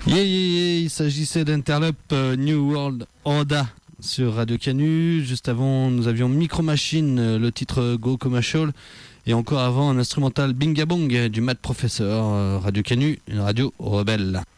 Il s'agissait d'Interlope New World Order sur Radio Canu. Juste avant, nous avions Micro Machine, le titre Go Commercial. Et encore avant, un instrumental Bingabong du Mad Professor, Radio Canu, une radio rebelle.